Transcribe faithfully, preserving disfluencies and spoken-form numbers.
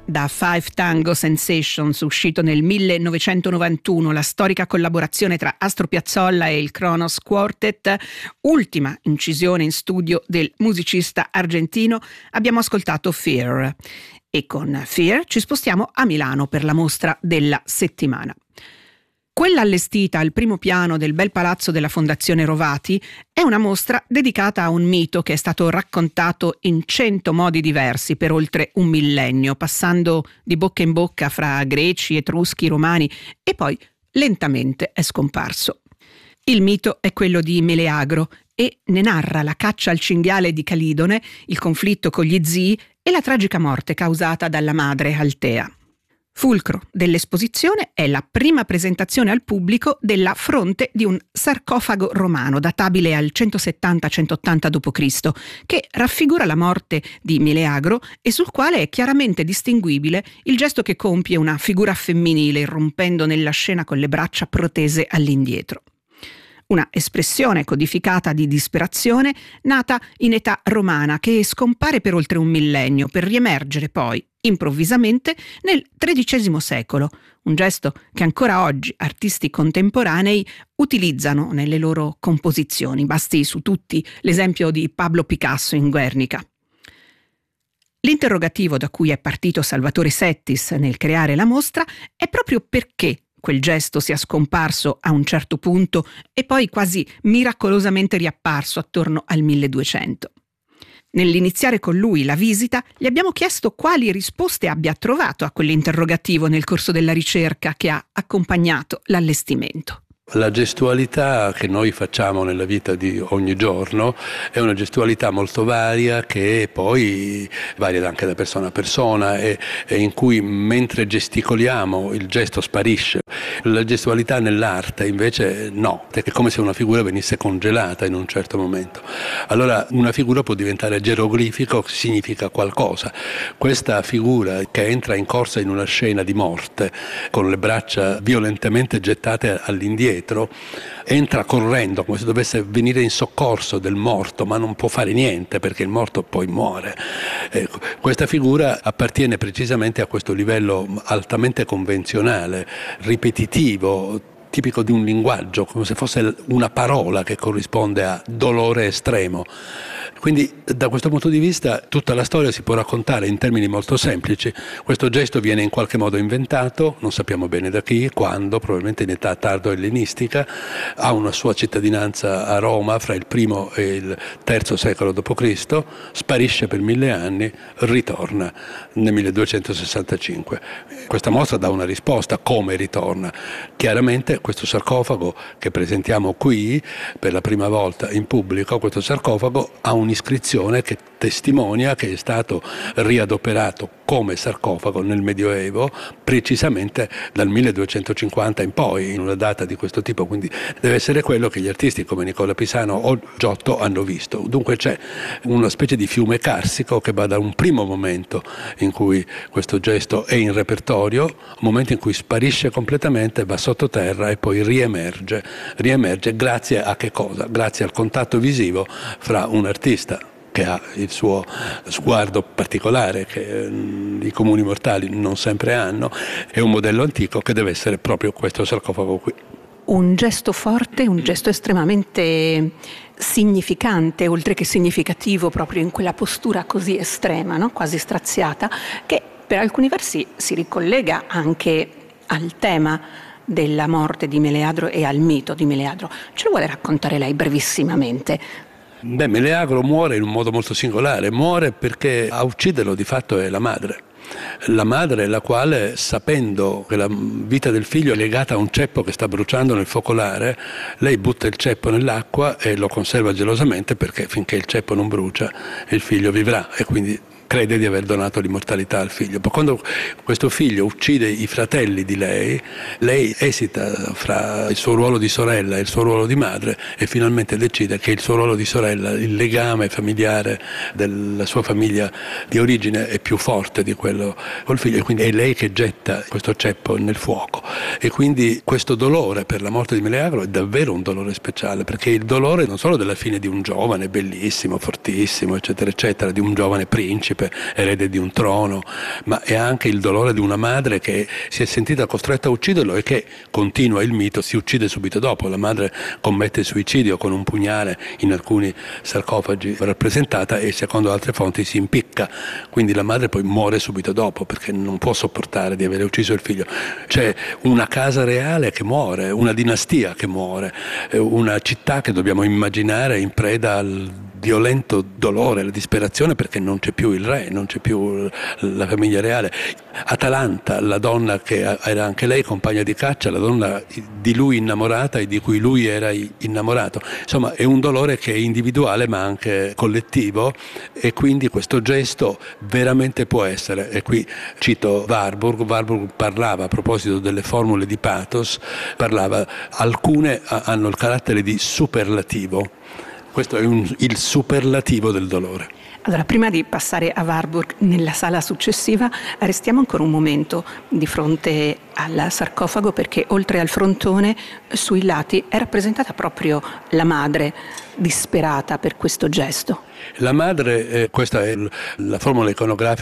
da Five Tango Sensations, uscito nel millenovecentonovantuno, la storica collaborazione tra Astor Piazzolla e il Kronos Quartet, ultima incisione in studio del musicista argentino, abbiamo ascoltato Fear. E con Fear ci spostiamo a Milano per la mostra della settimana. Quella allestita al primo piano del bel palazzo della Fondazione Rovati è una mostra dedicata a un mito che è stato raccontato in cento modi diversi per oltre un millennio, passando di bocca in bocca fra greci, etruschi, romani e poi lentamente è scomparso. Il mito è quello di Meleagro e ne narra la caccia al cinghiale di Calidone, il conflitto con gli zii e la tragica morte causata dalla madre Altea. Fulcro dell'esposizione è la prima presentazione al pubblico della fronte di un sarcofago romano databile al centosettanta centottanta dopo Cristo, che raffigura la morte di Meleagro e sul quale è chiaramente distinguibile il gesto che compie una figura femminile irrompendo nella scena con le braccia protese all'indietro. Una espressione codificata di disperazione nata in età romana che scompare per oltre un millennio per riemergere poi, improvvisamente, nel tredicesimo secolo, un gesto che ancora oggi artisti contemporanei utilizzano nelle loro composizioni. Basti su tutti l'esempio di Pablo Picasso in Guernica. L'interrogativo da cui è partito Salvatore Settis nel creare la mostra è proprio perché quel gesto sia scomparso a un certo punto e poi quasi miracolosamente riapparso attorno al milleduecento. Nell'iniziare con lui la visita, gli abbiamo chiesto quali risposte abbia trovato a quell'interrogativo nel corso della ricerca che ha accompagnato l'allestimento. La gestualità che noi facciamo nella vita di ogni giorno è una gestualità molto varia, che poi varia anche da persona a persona e, e in cui mentre gesticoliamo il gesto sparisce. La gestualità nell'arte invece no, è come se una figura venisse congelata in un certo momento. Allora una figura può diventare geroglifico, significa qualcosa. Questa figura che entra in corsa in una scena di morte con le braccia violentemente gettate all'indietro entra correndo come se dovesse venire in soccorso del morto, ma non può fare niente perché il morto poi muore. Ecco, questa figura appartiene precisamente a questo livello altamente convenzionale, ripetitivo, tipico di un linguaggio, come se fosse una parola che corrisponde a dolore estremo. Quindi da questo punto di vista tutta la storia si può raccontare in termini molto semplici. Questo gesto viene in qualche modo inventato, non sappiamo bene da chi, quando, probabilmente in età tardo-ellenistica, ha una sua cittadinanza a Roma fra il primo e il terzo secolo dopo Cristo, sparisce per mille anni, ritorna nel milleduecentosessantacinque. Questa mostra dà una risposta, come ritorna. Chiaramente questo sarcofago che presentiamo qui per la prima volta in pubblico, questo sarcofago ha un'iscrizione che testimonia che è stato riadoperato come sarcofago nel Medioevo, precisamente dal milleduecentocinquanta in poi, in una data di questo tipo, quindi deve essere quello che gli artisti come Nicola Pisano o Giotto hanno visto. Dunque c'è una specie di fiume carsico che va da un primo momento in cui questo gesto è in repertorio, un momento in cui sparisce completamente, va sottoterra e poi riemerge, riemerge grazie a che cosa? Grazie al contatto visivo fra un artista che ha il suo sguardo particolare che i comuni mortali non sempre hanno, e un modello antico che deve essere proprio questo sarcofago qui. Un gesto forte, un gesto estremamente significante, oltre che significativo, proprio in quella postura così estrema, no? Quasi straziata, che per alcuni versi si ricollega anche al tema della morte di Meleagro e al mito di Meleagro. Ce lo vuole raccontare lei brevissimamente? Beh, Meleagro muore in un modo molto singolare, muore perché a ucciderlo di fatto è la madre. La madre, la quale, sapendo che la vita del figlio è legata a un ceppo che sta bruciando nel focolare, lei butta il ceppo nell'acqua e lo conserva gelosamente perché finché il ceppo non brucia il figlio vivrà, e quindi crede di aver donato l'immortalità al figlio. Poi quando questo figlio uccide i fratelli di lei, lei esita fra il suo ruolo di sorella e il suo ruolo di madre e finalmente decide che il suo ruolo di sorella, il legame familiare della sua famiglia di origine è più forte di quello col figlio, e quindi è lei che getta questo ceppo nel fuoco. E quindi questo dolore per la morte di Meleagro è davvero un dolore speciale, perché il dolore non solo della fine di un giovane bellissimo, fortissimo, eccetera, eccetera, di un giovane principe, principe erede di un trono, ma è anche il dolore di una madre che si è sentita costretta a ucciderlo e che, continua il mito, si uccide subito dopo. La madre commette suicidio con un pugnale, in alcuni sarcofagi rappresentata, e secondo altre fonti si impicca, quindi la madre poi muore subito dopo perché non può sopportare di avere ucciso il figlio. C'è una casa reale che muore, una dinastia che muore, una città che dobbiamo immaginare in preda al violento dolore, alla disperazione, perché non c'è più il re, non c'è più la famiglia reale. Atalanta, la donna che era anche lei compagna di caccia, la donna di lui innamorata e di cui lui era innamorato. Insomma, è un dolore che è individuale ma anche collettivo, e quindi questo gesto veramente può essere, e qui cito Warburg, Warburg parlava a proposito delle formule di pathos, parlava, alcune hanno il carattere di superlativo. Questo è un, il superlativo del dolore. Allora, prima di passare a Warburg nella sala successiva, restiamo ancora un momento di fronte al sarcofago, perché oltre al frontone, sui lati è rappresentata proprio la madre disperata per questo gesto. La madre, eh, questa è la formula iconografica